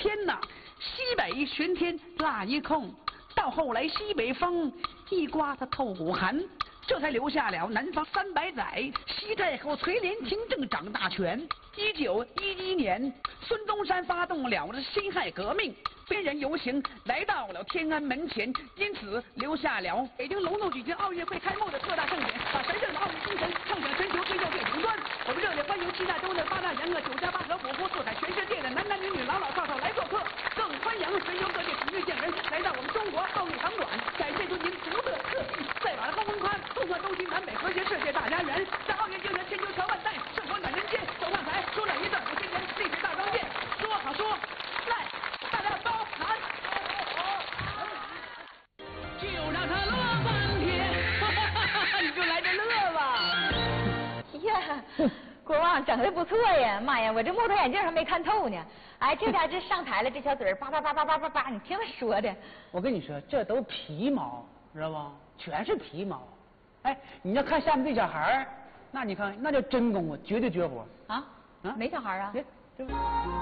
天呐，西北巡天那一空，到后来西北风一刮，它透骨寒。这才留下了南方300载，西太后垂帘听政掌大权。1911年，孙中山发动了辛亥革命，边人游行来到了天安门前，因此留下了北京隆重举行奥运会开幕的特大盛典，把神圣的奥运精神唱响全球，推向最顶端。我们热烈欢迎7大洲的8大洋9加8和5湖四海全世界的男男女女、老老少少来做客，更欢迎全球各地体育健人来到我们中国奥运场馆，展现出您独特的特技。再把高文宽纵贯东西南北和谐世界大家园，让奥运精神千秋传万代，盛传满人间。走上台说了一段5千年历史大章件，说好说，来，大家包涵，就让他乐半天，你就来这乐吧。 呀，国王整的不错呀！妈呀，我这木头眼镜还没看透呢。哎，这家这上台了，这小嘴儿叭叭叭叭叭叭叭，你听他说的。 我跟你说，这都皮毛，知道吗？全是皮毛。哎，你要看下面这小孩儿，那你看那叫真功夫，绝对绝活。 啊？没小孩啊？ 这不。